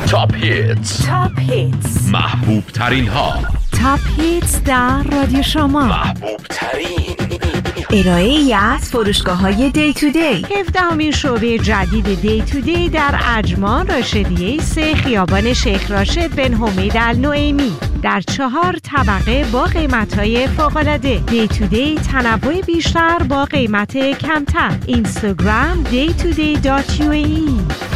تاپ هیتز محبوب ترین ها. تاپ هیتز در رادیو شما. محبوب ترین ارائه ای از فروشگاه‌های دی تو دی. 17مین شعبه جدید دی تو دی در عجمان راشدیه 3 خیابان شیخ راشد بن حمید النعیمی در 4 طبقه با قیمت‌های فوق‌العاده. دی تو دی تنوع بیشتر با قیمت کمتر. اینستاگرام daytoday.ua.